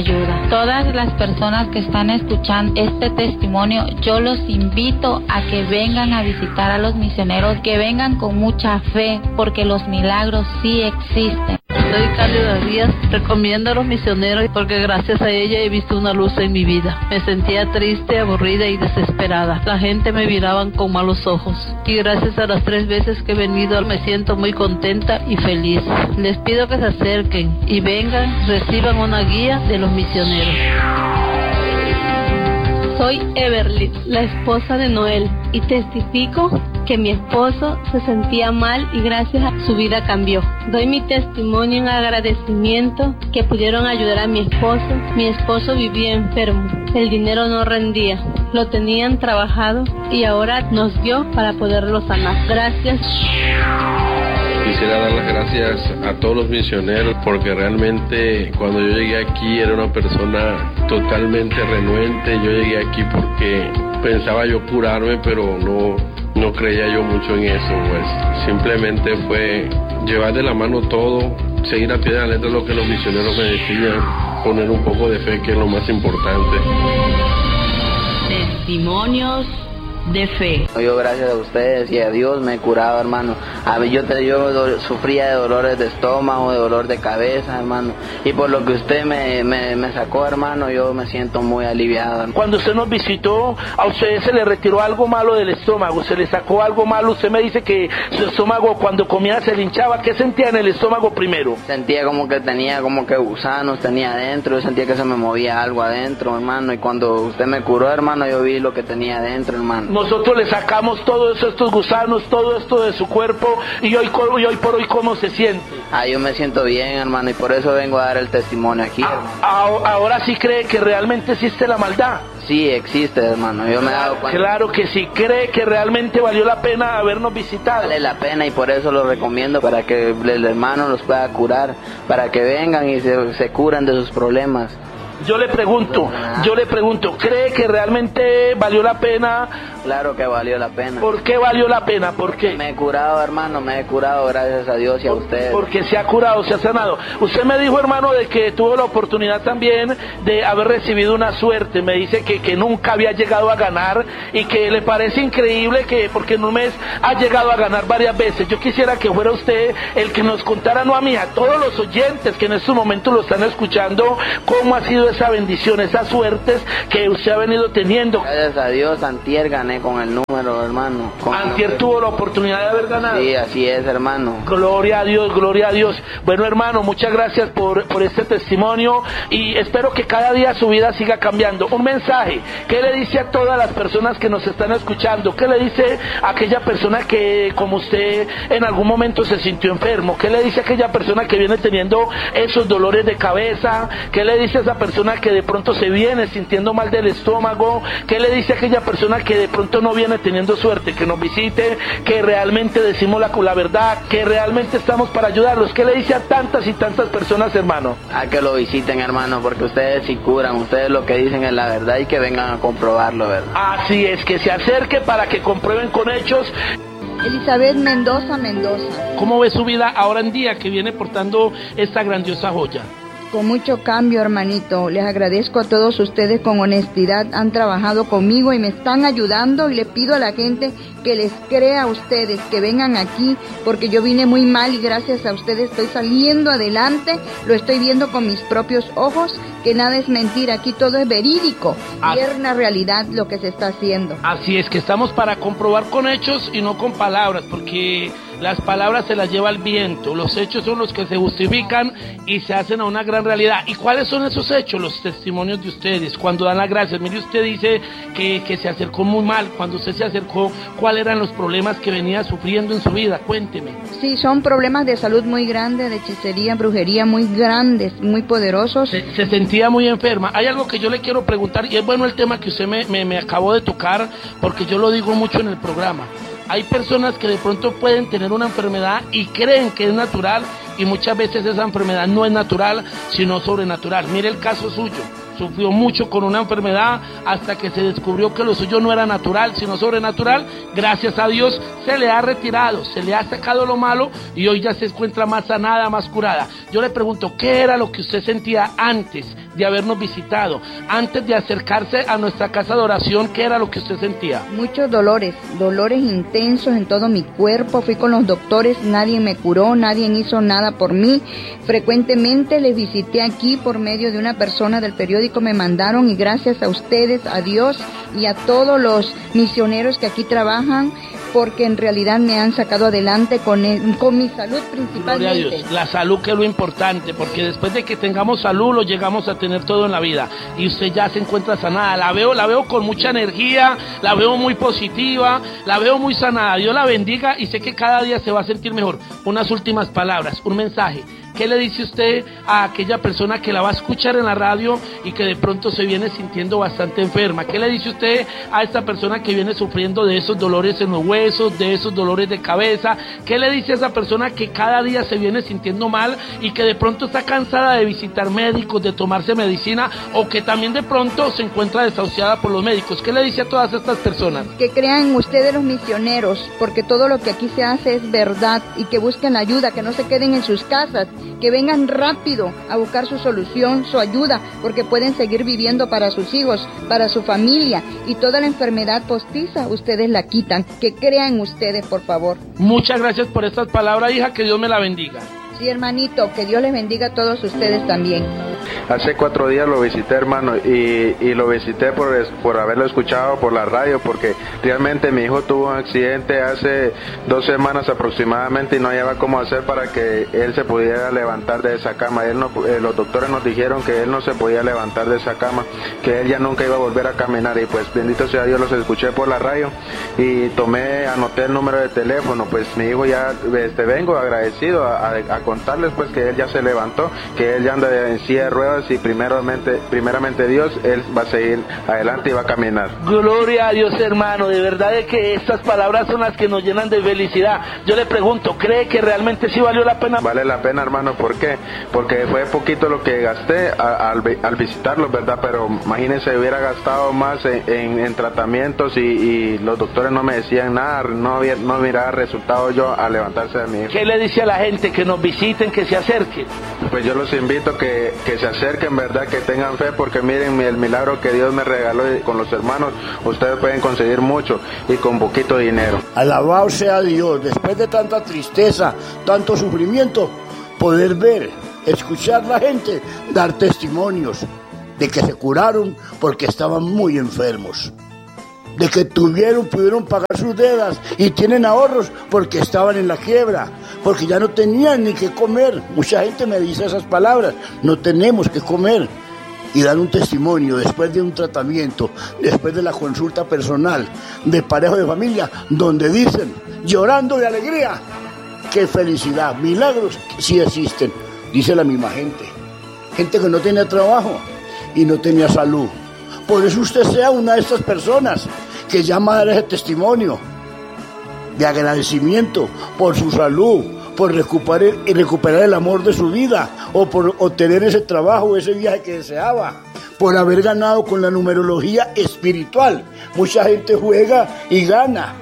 ayuda. Todas las personas que están escuchando este testimonio, yo los invito a que vengan a visitar a los misioneros, que vengan con mucha fe, porque los milagros sí existen. Soy Cálida Díaz, recomiendo a los misioneros porque gracias a ella he visto una luz en mi vida. Me sentía triste, aburrida y desesperada. La gente me miraba con malos ojos y gracias a las 3 veces que he venido me siento muy contenta y feliz. Les pido que se acerquen y vengan, reciban una guía de los misioneros. Soy Everly, la esposa de Noel, y testifico que mi esposo se sentía mal y gracias a su vida cambió. Doy mi testimonio en agradecimiento que pudieron ayudar a mi esposo. Mi esposo vivía enfermo, el dinero no rendía, lo tenían trabajado y ahora nos dio para poderlo sanar. Gracias. Quisiera dar las gracias a todos los misioneros porque realmente cuando yo llegué aquí era una persona totalmente renuente. Yo llegué aquí porque pensaba yo curarme, pero no creía yo mucho en eso, pues simplemente fue llevar de la mano todo, seguir a pie de la letra lo que los misioneros me decían, poner un poco de fe, que es lo más importante. Testimonios de fe. Yo gracias a ustedes y a Dios me he curado, hermano. Yo sufría de dolores de estómago, de dolor de cabeza, hermano, y por lo que usted me sacó, hermano, yo me siento muy aliviado. Cuando usted nos visitó, a usted se le retiró algo malo del estómago, se le sacó algo malo. Usted me dice que su estómago cuando comía se le hinchaba. ¿Qué sentía en el estómago primero? Sentía como que tenía gusanos tenía adentro, yo sentía que se me movía algo adentro, hermano, y cuando usted me curó, hermano, yo vi lo que tenía adentro, hermano. Nosotros le sacamos todos estos gusanos, todo esto de su cuerpo, y hoy por hoy, ¿cómo se siente? Yo me siento bien, hermano, y por eso vengo a dar el testimonio aquí, hermano. Ahora sí cree que realmente existe la maldad. Sí, existe, hermano, yo me he dado cuenta. Claro que sí, cree que realmente valió la pena habernos visitado. Vale la pena y por eso lo recomiendo, para que el hermano los pueda curar, para que vengan y se curen de sus problemas. Yo le pregunto, ¿cree que realmente valió la pena? Claro que valió la pena. ¿Por qué valió la pena? ¿Por qué? Me he curado, hermano, gracias a Dios y a ustedes. Porque se ha curado, se ha sanado. Usted me dijo, hermano, de que tuvo la oportunidad también de haber recibido una suerte. Me dice que nunca había llegado a ganar y que le parece increíble que porque en un mes ha llegado a ganar varias veces. Yo quisiera que fuera usted el que nos contara, no a mí, a todos los oyentes que en estos momentos lo están escuchando, cómo ha sido esa bendición, esas suertes que usted ha venido teniendo. Gracias a Dios, antier gané con el número, hermano. Antier tuvo la oportunidad de haber ganado. Sí, así es, hermano. Gloria a Dios, gloria a Dios. Bueno, hermano, muchas gracias por este testimonio y espero que cada día su vida siga cambiando. Un mensaje, ¿qué le dice a todas las personas que nos están escuchando? ¿Qué le dice a aquella persona que, como usted, en algún momento se sintió enfermo? ¿Qué le dice a aquella persona que viene teniendo esos dolores de cabeza? ¿Qué le dice a esa persona que de pronto se viene sintiendo mal del estómago? ¿Qué le dice a aquella persona que de pronto no viene teniendo suerte? Que nos visite, que realmente decimos la verdad, que realmente estamos para ayudarlos. ¿Qué le dice a tantas y tantas personas, hermano? A que lo visiten, hermano, porque ustedes sí curan, ustedes lo que dicen es la verdad y que vengan a comprobarlo, ¿verdad? Así es, que se acerque para que comprueben con hechos. Elizabeth Mendoza. ¿Cómo ve su vida ahora en día que viene portando esta grandiosa joya? Con mucho cambio, hermanito. Les agradezco a todos ustedes, con honestidad han trabajado conmigo y me están ayudando, y le pido a la gente que les crea a ustedes, que vengan aquí, porque yo vine muy mal y gracias a ustedes estoy saliendo adelante, lo estoy viendo con mis propios ojos, que nada es mentira, aquí todo es verídico y es una realidad lo que se está haciendo. Así es, que estamos para comprobar con hechos y no con palabras, porque las palabras se las lleva el viento, los hechos son los que se justifican y se hacen a una gran realidad. ¿Y cuáles son esos hechos? Los testimonios de ustedes, cuando dan las gracias. Mire, usted dice que se acercó muy mal. Cuando usted se acercó, ¿cuáles eran los problemas que venía sufriendo en su vida? Cuénteme. Sí, son problemas de salud muy grandes, de hechicería, brujería muy grandes, muy poderosos. Se sentía muy enferma. Hay algo que yo le quiero preguntar, y es bueno el tema que usted me acabó de tocar, porque yo lo digo mucho en el programa. Hay personas que de pronto pueden tener una enfermedad y creen que es natural, y muchas veces esa enfermedad no es natural, sino sobrenatural. Mire el caso suyo. sufrió mucho con una enfermedad hasta que se descubrió que lo suyo no era natural, sino sobrenatural. Gracias a Dios se le ha retirado, se le ha sacado lo malo y hoy ya se encuentra más sanada, más curada. Yo le pregunto, ¿qué era lo que usted sentía antes de habernos visitado? Antes de acercarse a nuestra casa de oración, ¿qué era lo que usted sentía? Muchos dolores intensos en todo mi cuerpo. Fui con los doctores, nadie me curó, nadie hizo nada por mí. Frecuentemente les visité aquí por medio de una persona del periódico, me mandaron, y gracias a ustedes, a Dios y a todos los misioneros que aquí trabajan, porque en realidad me han sacado adelante con mi salud principalmente. Gloria a Dios. La salud, que es lo importante, porque después de que tengamos salud lo llegamos a tener todo en la vida, y usted ya se encuentra sanada. La veo con mucha energía, la veo muy positiva, la veo muy sanada. Dios la bendiga y sé que cada día se va a sentir mejor. Unas últimas palabras, un mensaje. ¿Qué le dice usted a aquella persona que la va a escuchar en la radio y que de pronto se viene sintiendo bastante enferma? ¿Qué le dice usted a esta persona que viene sufriendo de esos dolores en los huesos, de esos dolores de cabeza? ¿Qué le dice a esa persona que cada día se viene sintiendo mal y que de pronto está cansada de visitar médicos, de tomarse medicina, o que también de pronto se encuentra desahuciada por los médicos? ¿Qué le dice a todas estas personas? Que crean en ustedes, los misioneros, porque todo lo que aquí se hace es verdad, y que busquen la ayuda, que no se queden en sus casas, que vengan rápido a buscar su solución, su ayuda, porque pueden seguir viviendo para sus hijos, para su familia, y toda la enfermedad postiza ustedes la quitan. Que crean ustedes, por favor. Muchas gracias por estas palabras, hija, que Dios me la bendiga. Sí, hermanito, que Dios les bendiga a todos ustedes también. Hace 4 días lo visité, hermano, y lo visité por haberlo escuchado por la radio, porque realmente mi hijo tuvo un accidente hace 2 semanas aproximadamente y no hallaba cómo hacer para que él se pudiera levantar de esa cama. Los doctores nos dijeron que él no se podía levantar de esa cama, que él ya nunca iba a volver a caminar, y pues bendito sea Dios, los escuché por la radio y anoté el número de teléfono. Pues mi hijo ya, vengo agradecido a contarles pues que él ya se levantó, que él ya anda en silla de ruedas, y primeramente Dios, él va a seguir adelante y va a caminar. Gloria a Dios, hermano, de verdad es que estas palabras son las que nos llenan de felicidad. Yo le pregunto, ¿cree que realmente sí valió la pena? Vale la pena, hermano. ¿Por qué? Porque fue poquito lo que gasté al visitarlos, ¿verdad? Pero imagínense, hubiera gastado más en tratamientos y los doctores no me decían nada, no hubiera resultado yo al levantarse de mi hijo. ¿Qué le dice a la gente? Que nos visiten, que se acerquen. Pues yo los invito que se acerquen, ¿verdad? Que tengan fe, porque miren el milagro que Dios me regaló, y con los hermanos ustedes pueden conseguir mucho y con poquito dinero. Alabado sea Dios, después de tanta tristeza, tanto sufrimiento, poder ver, escuchar la gente, dar testimonios de que se curaron porque estaban muy enfermos, de que pudieron pagar sus deudas y tienen ahorros porque estaban en la quiebra, porque ya no tenían ni qué comer. Mucha gente me dice esas palabras, no tenemos que comer, y dan un testimonio después de un tratamiento, después de la consulta personal de pareja, de familia, donde dicen, llorando de alegría, qué felicidad. Milagros sí existen, dice la misma gente que no tenía trabajo y no tenía salud. Por eso usted sea una de estas personas que llama a dar ese testimonio de agradecimiento por su salud, por recuperar el amor de su vida, o por obtener ese trabajo, ese viaje que deseaba, por haber ganado con la numerología espiritual. Mucha gente juega y gana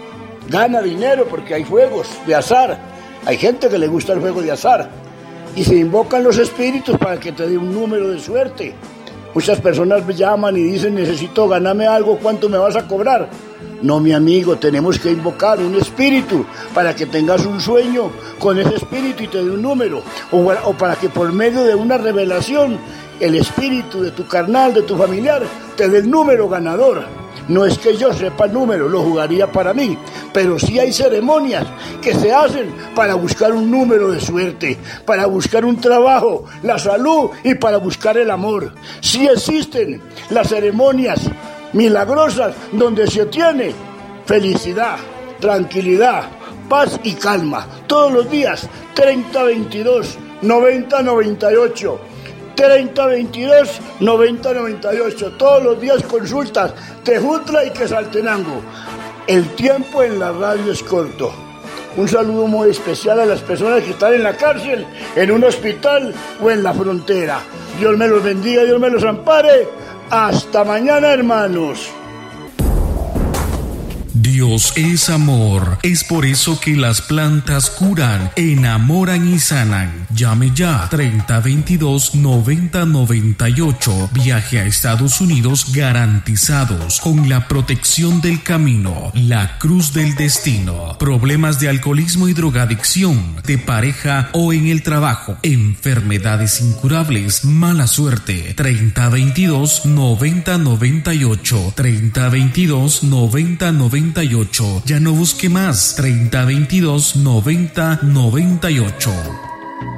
dinero porque hay juegos de azar. Hay gente que le gusta el juego de azar y se invocan los espíritus para que te dé un número de suerte. Muchas personas me llaman y dicen, necesito ganarme algo, ¿cuánto me vas a cobrar? No, mi amigo, tenemos que invocar un espíritu para que tengas un sueño con ese espíritu y te dé un número, o para que por medio de una revelación el espíritu de tu carnal, de tu familiar, te dé el número ganador. No es que yo sepa el número, lo jugaría para mí, pero sí hay ceremonias que se hacen para buscar un número de suerte, para buscar un trabajo, la salud y para buscar el amor. Sí existen las ceremonias milagrosas donde se obtiene felicidad, tranquilidad, paz y calma. Todos los días, 3022 9098. 3022 9098. Todos los días consultas Tejutla y Quetzaltenango. El tiempo en la radio es corto. Un saludo muy especial a las personas que están en la cárcel, en un hospital o en la frontera. Dios me los bendiga, Dios me los ampare. Hasta mañana, hermanos. Dios es amor, es por eso que las plantas curan, enamoran y sanan. Llame ya 3022-9098. Viaje a Estados Unidos garantizados con la protección del camino, la cruz del destino. Problemas de alcoholismo y drogadicción, de pareja o en el trabajo, enfermedades incurables, mala suerte. 3022-9098. 3022-9098. Ya no busque más. 3022-9098.